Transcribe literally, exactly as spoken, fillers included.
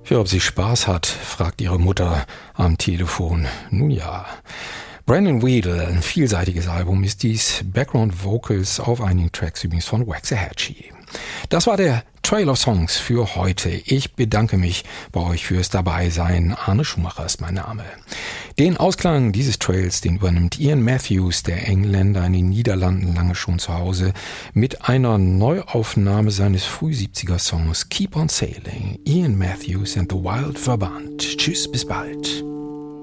Ja, ob sie Spaß hat, fragt ihre Mutter am Telefon. Nun ja. Brandon Weedle, ein vielseitiges Album ist dies. Background Vocals auf einigen Tracks übrigens von Waxahachie. Das war der Trail of Songs für heute. Ich bedanke mich bei euch fürs Dabeisein. Arne Schumacher ist mein Name. Den Ausklang dieses Trails, den übernimmt Ian Matthews, der Engländer in den Niederlanden, lange schon zu Hause, mit einer Neuaufnahme seines Früh-siebziger Songs Keep on Sailing. Ian Matthews and the Wild Verband. Tschüss, bis bald.